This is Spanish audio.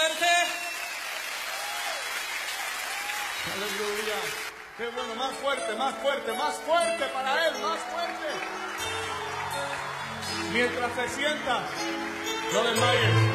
fuerte. Aleluya. Qué bueno, más fuerte, más fuerte, más fuerte para Él, más fuerte. Mientras se sienta, no desmayes.